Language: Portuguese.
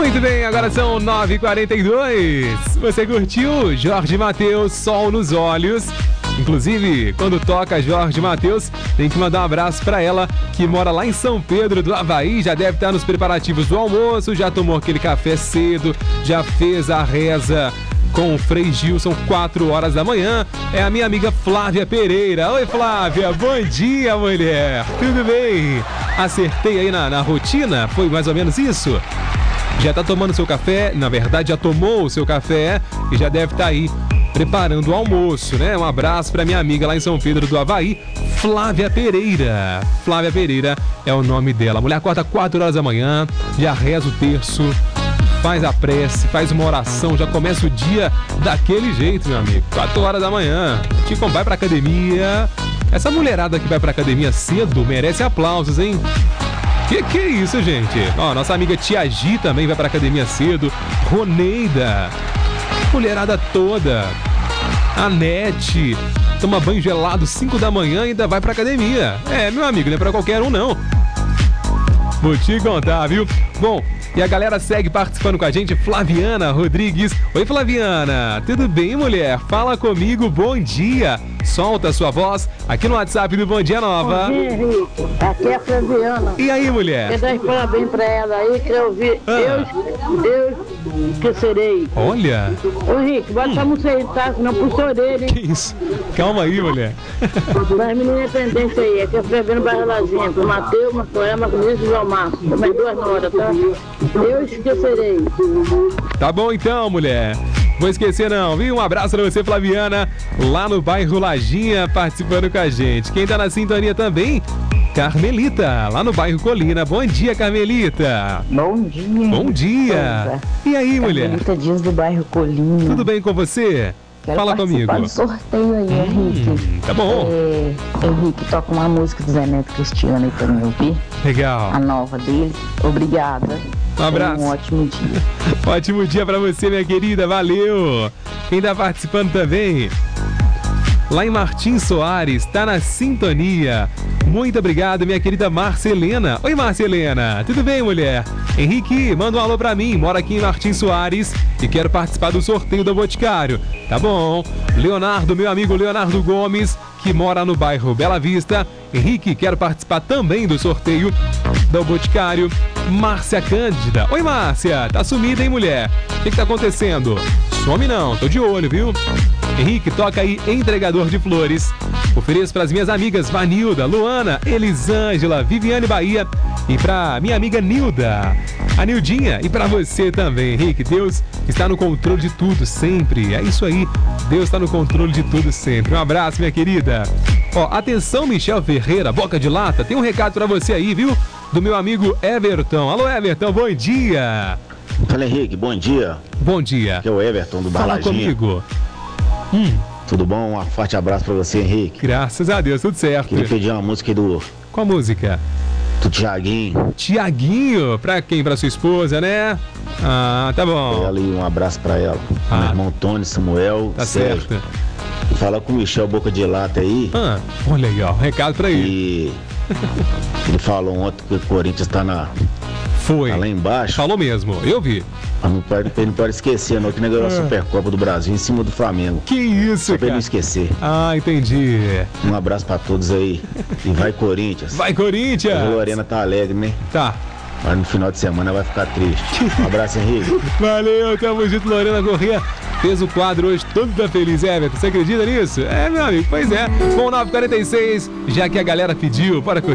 Muito bem, agora são 9h42. Você curtiu Jorge Mateus, Sol nos Olhos? Inclusive, quando toca Jorge Mateus, tem que mandar um abraço pra ela, que mora lá em São Pedro do Avaí, já deve estar nos preparativos do almoço, já tomou aquele café cedo, já fez a reza com o Frei Gilson, 4 horas da manhã. É a minha amiga Flávia Pereira. Oi, Flávia, bom dia, mulher. Tudo bem? Acertei aí na rotina? Foi mais ou menos isso? Já tá tomando seu café, na verdade já tomou o seu café e já deve estar aí preparando o almoço, né? Um abraço pra minha amiga lá em São Pedro do Avaí, Flávia Pereira. Flávia Pereira é o nome dela. A mulher acorda 4 horas da manhã, já reza o terço, faz a prece, faz uma oração, já começa o dia daquele jeito, meu amigo. 4 horas da manhã. Tico vai pra academia. Essa mulherada que vai pra academia cedo merece aplausos, hein? Que é isso, gente? Ó, nossa amiga Tia Gi também vai pra academia cedo. Roneida. Mulherada toda. A Nete. Toma banho gelado 5 da manhã e ainda vai pra academia. É, meu amigo, não é pra qualquer um, não. Vou te contar, viu? Bom, e a galera segue participando com a gente. Flaviana Rodrigues. Oi, Flaviana. Tudo bem, mulher? Fala comigo, bom dia. Solta a sua voz aqui no WhatsApp do Bom Dia Nova. Bom dia, Henrique. Aqui é a Flaviana. E aí, mulher? Quero dar os parabéns pra ela aí, que eu vi. Deus que serei. Olha. Ô, Henrique, bota essa música aí, tá? Não puxa a orelha, hein? Que isso? Calma aí, mulher. Para menina independente aí, aqui é a Flaviana Barrelazinha. Pro Matheus, Macoé, Maconês e João Márcio. Também 2 horas, tá? Deus que serei. Tá bom então, mulher. Vou esquecer não, viu? Um abraço pra você, Flaviana, lá no bairro Lajinha, participando com a gente. Quem tá na sintonia também, Carmelita, lá no bairro Colina. Bom dia, Carmelita. Bom dia. Bom dia. E aí, mulher? Carmelita Dias do bairro Colina. Tudo bem com você? Quero Fala comigo. do sorteio aí, Henrique. Tá bom. Henrique, toca uma música do Zé Neto Cristiano aí pra mim ouvir. Legal. A nova dele. Obrigada. Um abraço. Um ótimo dia. Ótimo dia pra você, minha querida. Valeu. Quem tá participando também? Lá em Martins Soares, tá na sintonia. Muito obrigado, minha querida Marcelena. Oi, Marcelena. Tudo bem, mulher? Henrique, manda um alô pra mim. Moro aqui em Martins Soares e quero participar do sorteio do Boticário. Tá bom. Leonardo, meu amigo Leonardo Gomes, que mora no bairro Bela Vista. Henrique, quero participar também do sorteio do Boticário. Márcia Cândida. Oi, Márcia. Tá sumida, hein, mulher? O que tá acontecendo? Some não, tô de olho, viu? Henrique, toca aí Entregador de Flores. Ofereço para as minhas amigas Vanilda, Luana, Elisângela, Viviane Bahia e para minha amiga Nilda, a Nildinha, e para você também, Henrique. Deus está no controle de tudo sempre. É isso aí. Deus está no controle de tudo sempre. Um abraço, minha querida. Ó, atenção, Michel Ferreira, Boca de Lata, tem um recado para você aí, viu? Do meu amigo Everton. Alô, Everton, bom dia. Fala, Henrique, bom dia. Bom dia. Aqui é o Everton do Bar Fala Lajinha. comigo. Tudo bom? Um forte abraço pra você, Henrique. Graças a Deus, tudo certo. Queria pedir uma música aí do Qual música? Tiaguinho. Tiaguinho, pra quem? Pra sua esposa, né? Ah, tá bom. Ela e um abraço pra ela. Meu irmão Tony, Samuel, Tá Sérgio. certo. Fala com o Michel Boca de Lata aí. Olha aí, ó, recado pra ele. E ele falou ontem que o Corinthians tá Foi. Tá lá embaixo. Falou mesmo, eu vi. Ele não pode esquecer, não, que negócio a Supercopa do Brasil em cima do Flamengo. Que isso, Só pra ele cara. não esquecer. Ah, entendi. Um abraço pra todos aí. E vai, Corinthians. Vai, Corinthians. A Lorena tá alegre, né? Tá. Mas no final de semana vai ficar triste. Um abraço, Henrique. Valeu, tamo junto, Lorena Corrêa. Fez o quadro hoje, todo tá feliz, Everton. Você acredita nisso? É, meu amigo, pois é. Bom, 9h46, já que a galera pediu, bora